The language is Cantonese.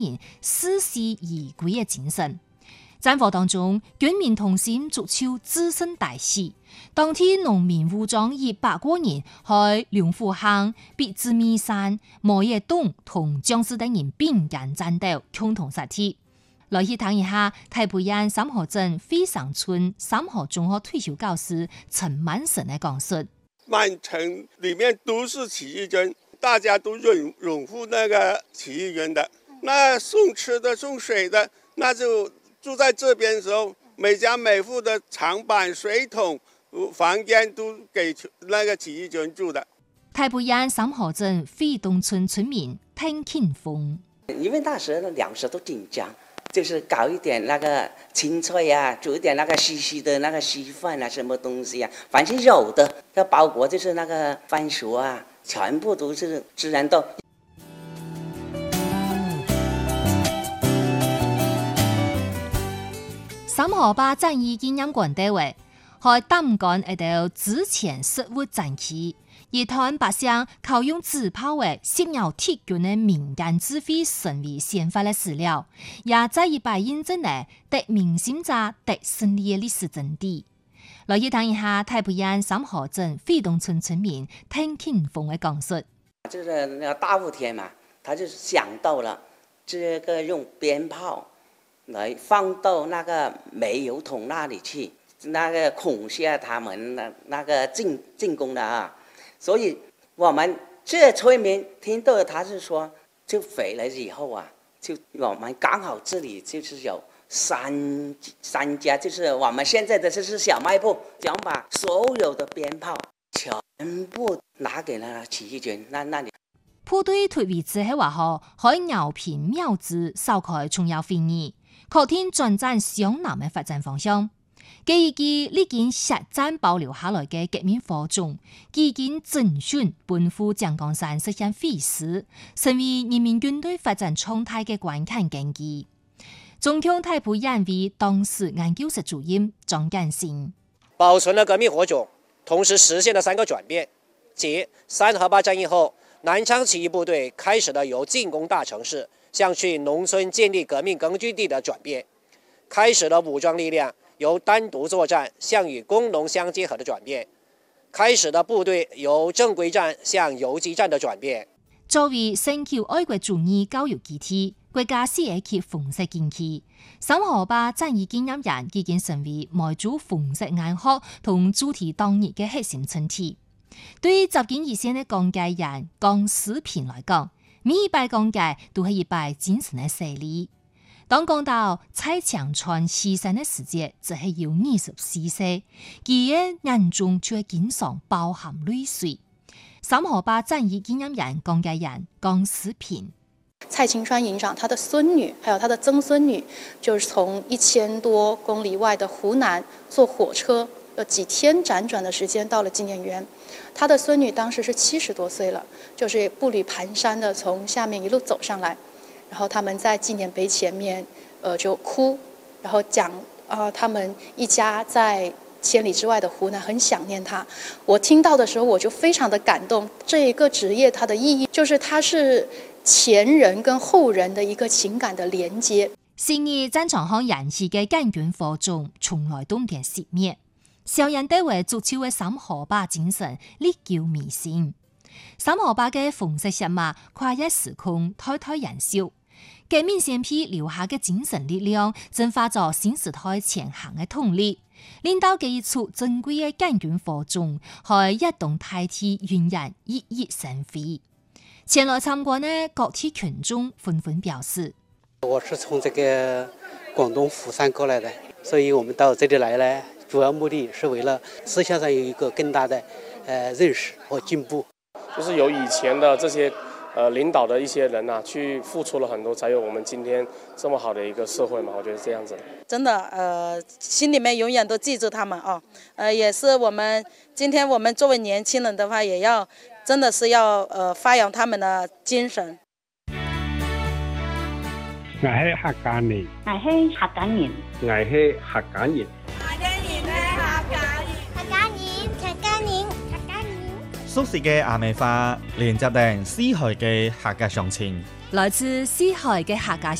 人誓死而歸嘅精神。戰火當中，軍民同心，築就自身大事。當天農民武裝以100多人喺龍虎巷、別子面山、磨野洞同將士等人並肩戰鬥，共同殺敵。來去談一下台北縣三河鎮惠山村三河中學退休教師陳萬成嘅講述。 滿城裡面都是起義軍，大家都擁護那個起義軍的。那送吃的送水的，那就住在這邊的時候，每家每戶的長板水桶房間都給那個起義軍住的。 台北縣三河鎮惠東村村民聽慶豐， 因為那時候糧食都緊張，就是搞一點那個青菜啊，煮一點那個稀的那個稀飯啊，什麼東西啊，凡是有的，要包括就是那個番薯啊，全部都是自然豆。 三河壩戰役紀念館單位喺擔桿一道之前實物展期，而台灣百姓靠用紙炮為攝鳥鐵軍嘅民間智慧成為先發嘅史料，也在一擺印證呢得民心者得勝利嘅歷史真諦。來去談一下台北縣三河鎮惠東村村民聽慶豐嘅講述。 就是那個大霧天嘛，他就想到了這個用鞭炮來放到那個煤油桶那裡去，那個恐嚇他們那個進攻的啊。所以我們這村民聽到他是說，就回來以後啊，就我們剛好這裡就是有三家，就是我們現在的就是小賣部，想把所有的鞭炮全部拿給那起義軍那裡。 部隊脱位置喺話後，喺牛坪苗子召開重要會議，確定轉戰湘南嘅發展方向。基於其歷經血戰保留下來嘅革命火種，幾經整選奔赴井岡山實現廢死，成為人民軍隊發展狀態嘅關鍵根基。中共台北縣委當時研究室主任張建新保存了革命火種，同時實現了3個轉變，即三河壩戰役後，南昌起義部隊開始了由進攻大城市向去農村建立革命根據地的轉變，開始了武裝力量由單獨作戰向與工農相結合的轉變，開始了部隊由正規戰向游擊戰的轉變。 作為sen求愛國主義教育基地，國家4A級紅色禁區，三河壩戰役紀念園已經成為賣主紅色眼學同主題當日嘅核心cent體。對於接近一線嘅講解人講視頻來講，每一擺講解都係一擺精神嘅洗禮。當講到蔡長川犧牲嘅時節，就係有24歲，佢嘅眼中卻經常包含淚水。三河壩戰役紀念園講解人講視頻。 蔡清川營長他的孫女還有他的曾孫女，就是從1000多公里外的湖南坐火車，幾天輾轉的時間到了紀念園。他的孫女當時是70多歲了，就是步履蹣跚的從下面一路走上來，然後他們在紀念碑前面就哭，然後講他們一家在千里之外的湖南很想念他。我聽到的時候我就非常的感動。這一個職業它的意義就是它是前人跟後人的一個情感的連接。 昔日戰場上燃起嘅建軍火種從來都唔見熄滅，小人地為築就嘅三河壩精神歷久彌新。三河壩嘅紅色血脈跨越時空，代代燃燒。革命先輩留下嘅精神力量，蒸發咗新時代前行嘅動力，令到這一束珍貴嘅建軍火種，喺一動態體渲染熠熠生輝。前來參觀嘅各地群眾紛紛表示： 我是從這個廣東釜山過來的，所以我們到這裡來呢，主要目的是為了思想上有一個更大的認識和進步。 就是由以前的這些領導的一些人啊，去付出了很多，才有我們今天這麼好的一個社會嘛。我覺得這樣子。 真的，心裡面永遠都記住他們啊。也是我們今天我們作為年輕人的話，也要真的是要發揚他們的精神。 我係客家人， 我係客家人， 我係客家人。 熟悉嘅阿美話練習定思海嘅客家鄉情。 來自思海嘅客家